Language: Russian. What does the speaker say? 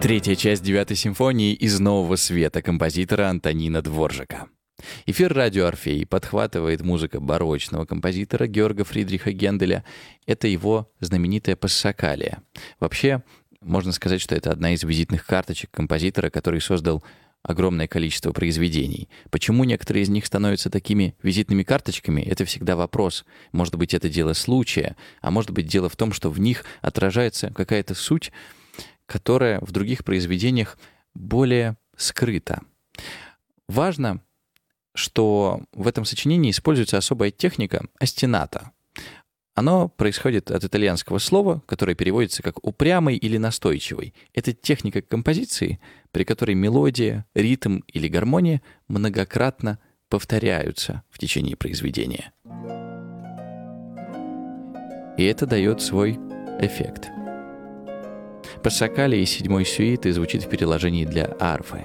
Третья часть девятой симфонии из «Нового света» композитора Антонина Дворжака. Эфир радио «Орфей» подхватывает музыка барочного композитора Георга Фридриха Генделя. Это его знаменитая «Пассакалия». Вообще, можно сказать, что это одна из визитных карточек композитора, который создал огромное количество произведений. Почему некоторые из них становятся такими визитными карточками, это всегда вопрос. Может быть, это дело случая, а может быть, дело в том, что в них отражается какая-то суть, которая в других произведениях более скрыта. Важно, что в этом сочинении используется особая техника остинато. Оно происходит от итальянского слова, которое переводится как «упрямый» или «настойчивый». Это техника композиции, при которой мелодия, ритм или гармония многократно повторяются в течение произведения. И это дает свой эффект. Пассакалия из 7-й сюиты звучит в переложении для арфы.